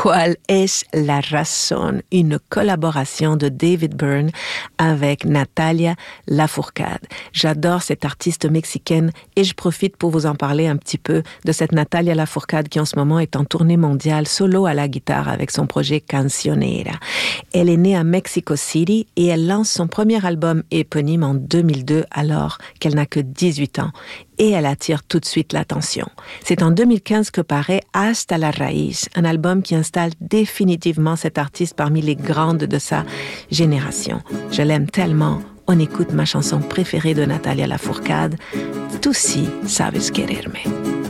¿Cuál es la razón? Une collaboration de David Byrne avec Natalia Lafourcade. J'adore cette artiste mexicaine et je profite pour vous en parler un petit peu de cette Natalia Lafourcade qui en ce moment est en tournée mondiale solo à la guitare avec son projet Cancionera. Elle est née à Mexico City et elle lance son premier album éponyme en 2002 alors qu'elle n'a que 18 ans. Et elle attire tout de suite l'attention. C'est en 2015 que paraît Hasta la Raíz, un album qui installe définitivement cette artiste parmi les grandes de sa génération. Je l'aime tellement. On écoute ma chanson préférée de Natalia Lafourcade, Tú sí sabes quererme.